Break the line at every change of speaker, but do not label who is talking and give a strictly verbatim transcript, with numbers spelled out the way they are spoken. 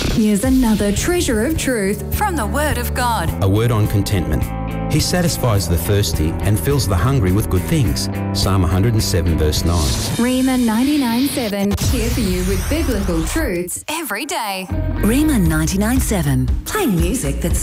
Here's another treasure of truth from the Word of God.
A word on contentment. He satisfies the thirsty and fills the hungry with good things. Psalm one hundred seven verse nine.
Rhema ninety-nine point seven, here for you with biblical truths every day.
Rhema ninety-nine point seven, playing music that's